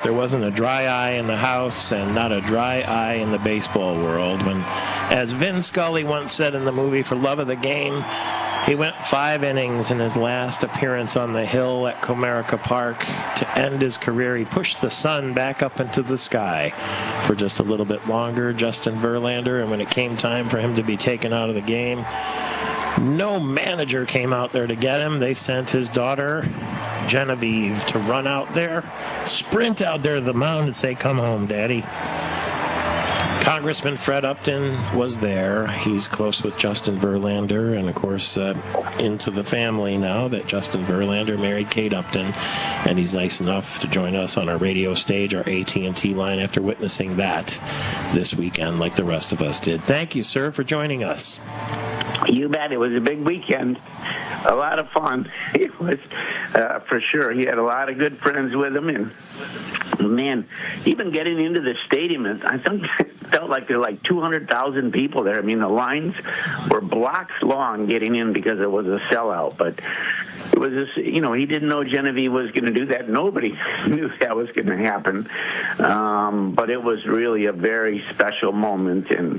there wasn't a dry eye in the house and not a dry eye in the baseball world. When, as Vin Scully once said in the movie For Love of the Game, he went 5 innings in his last appearance on the hill at Comerica Park. To end his career, he pushed the sun back up into the sky for just a little bit longer, Justin Verlander. And when it came time for him to be taken out of the game, no manager came out there to get him. They sent his daughter, Genevieve, to run out there, sprint out there to the mound and say, "Come home, Daddy." Congressman Fred Upton was there. He's close with Justin Verlander, and of course into the family now that Justin Verlander married Kate Upton, and he's nice enough to join us on our radio stage, our AT&T line, after witnessing that this weekend like the rest of us did. Thank you, sir, for joining us. You bet. It was a big weekend. A lot of fun. It was, for sure. He had a lot of good friends with him, and man, even getting into the stadium, I think it felt like there were like 200,000 people there. I mean, the lines were blocks long getting in because it was a sellout. But it was just, he didn't know Genevieve was going to do that. Nobody knew that was going to happen. But it was really a very special moment. And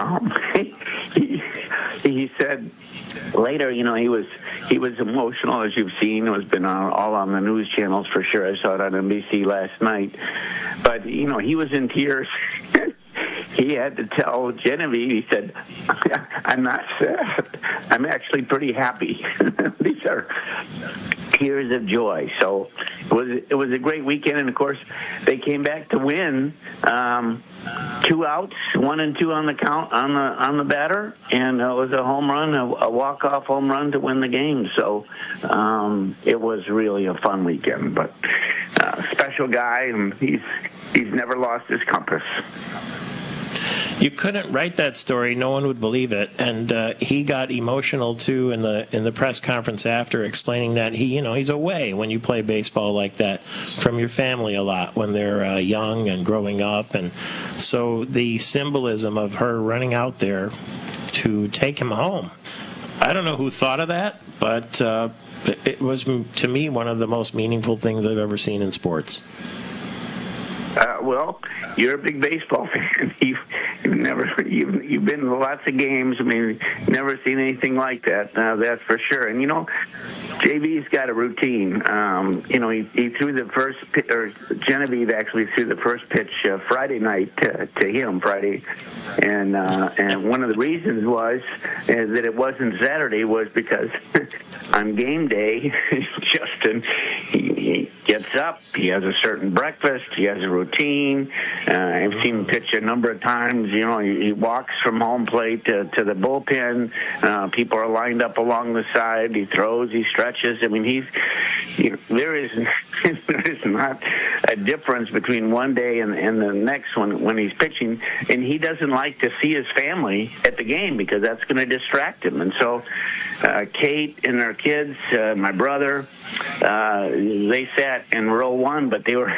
he said later, he was emotional, as you've seen. It was been all on the news channels for sure. I saw it on NBC last night. But, he was in tears. He had to tell Genevieve, he said, "I'm not sad. I'm actually pretty happy." These are tears of joy. So it was a great weekend. And, of course, they came back to win. 2 outs, 1 and 2 on the count on the batter, and it was a home run, a walk-off home run to win the game. So it was really a fun weekend. But special guy, and he's never lost his compass. You couldn't write that story; no one would believe it. And he got emotional too in the press conference after, explaining that he's away when you play baseball like that from your family a lot when they're young and growing up, and so the symbolism of her running out there to take him home. I don't know who thought of that, but it was, to me, one of the most meaningful things I've ever seen in sports. Well, you're a big baseball fan. You've been to lots of games. I mean, never seen anything like that. That's for sure. And JV's got a routine. He threw the first pitch, or Genevieve actually threw the first pitch Friday night to him Friday, and one of the reasons was that it wasn't Saturday was because on game day, Justin he gets up, he has a certain breakfast, he has a routine. I've seen him pitch a number of times. He walks from home plate to the bullpen. People are lined up along the side. He throws, he stretches. I mean, there is not a difference between one day and the next one when he's pitching. And he doesn't like to see his family at the game because that's going to distract him. And so Kate and their kids, my brother, they sat in row 1, but they were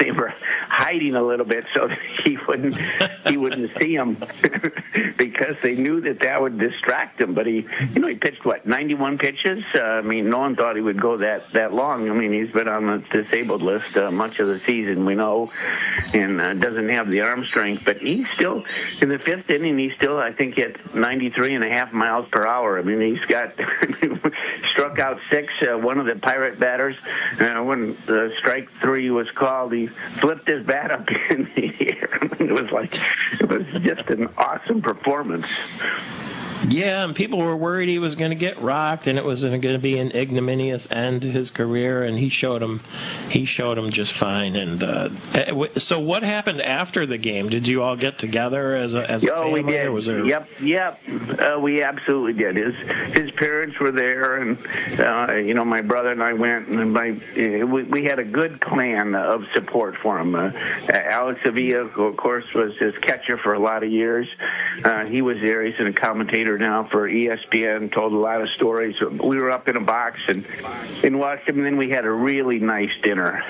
hiding a little bit so that he wouldn't see them because they knew that would distract him. But he pitched 91 pitches. I mean, no one thought he would go that long. I mean, he's been on the disabled list much of the season, we know, and doesn't have the arm strength. But he's still in the 5th inning. He's still, I think, at 93.5 miles per hour. I mean, he's got struck out 6. One of the Pirate batters, when strike 3 was called, he flipped his bat up in the air. I mean, it was just an awesome performance. Yeah, and people were worried he was going to get rocked, and it was going to be an ignominious end to his career. And he showed him just fine. And so, what happened after the game? Did you all get together as a family? We did. Or was there... Yep. We absolutely did. His parents were there, and my brother and I went, and we had a good clan of support for him. Alex Avila, who of course was his catcher for a lot of years. He was there. He's a commentator now for ESPN, told a lot of stories. We were up in a box and watched him, and then we had a really nice dinner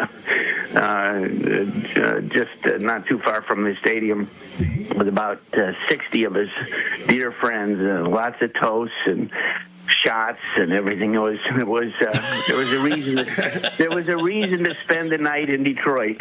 just not too far from the stadium with about 60 of his dear friends, lots of toasts and shots and everything. There was a reason to spend the night in Detroit.